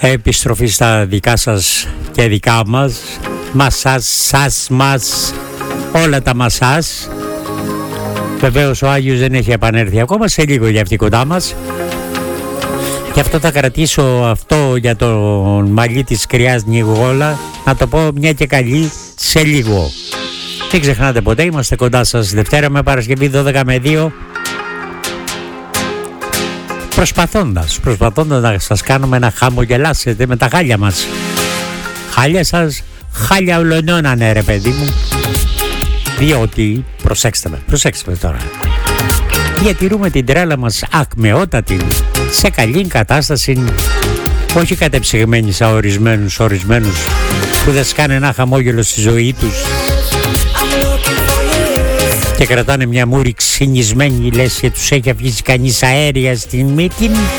Επιστροφή στα δικά σας και δικά μας. Μασάζ, σας, μας, όλα τα μασάζ. Βεβαίως ο Άγιος δεν έχει επανέλθει ακόμα, σε λίγο για αυτή κοντά μας. Και αυτό θα κρατήσω αυτό για τον μαλλί της κρυάς Νιγόλα, να το πω μια και καλή σε λίγο. Μην ξεχνάτε ποτέ, είμαστε κοντά σας Δευτέρα με Παρασκευή 12 με 2. Προσπαθώντας να σας κάνουμε να χαμογελάσετε με τα χάλια μας. Χάλια σας, χάλια ολονώνανε ρε παιδί μου. Διότι, προσέξτε με τώρα, διατηρούμε την τρέλα μας ακμεότατη, σε καλή κατάσταση, όχι κατεψυγμένη σε ορισμένους που δεν σκάνε ένα χαμόγελο στη ζωή τους και κρατάνε μια μούρη ξυνισμένη, λες και τους έχει αφήσει κανείς αέρια στην μύτη.